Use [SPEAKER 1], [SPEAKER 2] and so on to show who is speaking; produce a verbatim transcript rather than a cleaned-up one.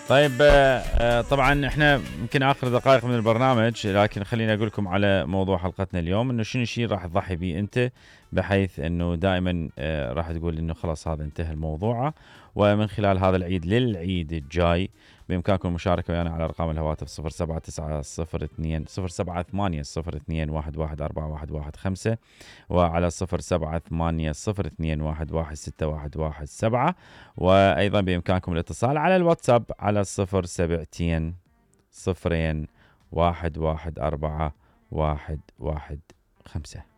[SPEAKER 1] طيب آه، آه، طبعا احنا يمكن اخر دقائق من البرنامج، لكن خليني اقول لكم على موضوع حلقتنا اليوم، انه شنو الشيء راح تضحي به انت، بحيث انه دائما آه، راح تقول انه خلاص هذا انتهى الموضوع. ومن خلال هذا العيد للعيد الجاي بامكانكم المشاركه ويانا على ارقام الهواتف صفر سبعة تسعة صفر اثنين صفر سبعة ثمانية صفر اثنين واحد واحد أربعة واحد واحد خمسة، وعلى صفر سبعة ثمانية صفر اثنين واحد واحد ستة واحد واحد سبعة. وأيضا بإمكانكم الاتصال على الواتساب على صفر سبعتين صفرين واحد واحد أربعة واحد واحد خمسة.